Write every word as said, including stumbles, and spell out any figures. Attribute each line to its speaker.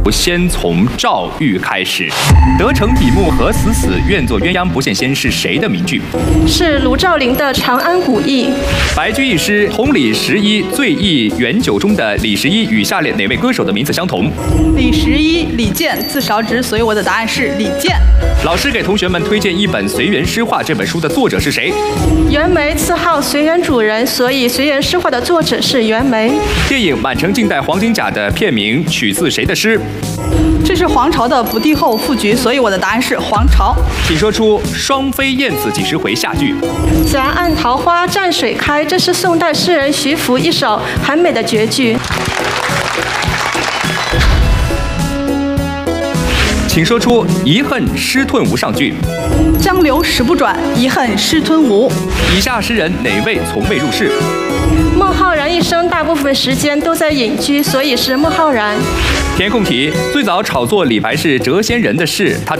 Speaker 1: 先从赵玉开始。得逞比目何死死，愿做鸳鸯不羡仙是谁的名句？
Speaker 2: 是卢照邻的《长安古意》。
Speaker 1: 白居易诗《同李十一醉忆元酒》中的李十一与下列哪位歌手的名字相同？
Speaker 3: 李十一、李健，字少直，所以我的答案是李健。
Speaker 1: 老师给同学们推荐一本《随园诗话》，这本书的作者是谁？
Speaker 2: 袁枚，赐号随园主人，所以《随园诗话》的作者是袁枚。
Speaker 1: 电影《满城尽带黄金甲》的片名取自谁的诗？
Speaker 3: 这是黄巢的不第后赋菊，所以我的答案是黄巢。
Speaker 1: 请说出“双飞燕子几时回”下句。
Speaker 2: 夹岸桃花蘸水开，这是宋代诗人徐福一首很美的绝句。
Speaker 1: 请说出“遗恨失吞吴”上句。
Speaker 3: 江流石不转，遗恨失吞吴。
Speaker 1: 以下诗人哪位从未入仕？
Speaker 2: 孟浩然一生大部分时间都在隐居，所以是孟浩然。
Speaker 1: 填空题：最早炒作李白是谪仙人的事，他的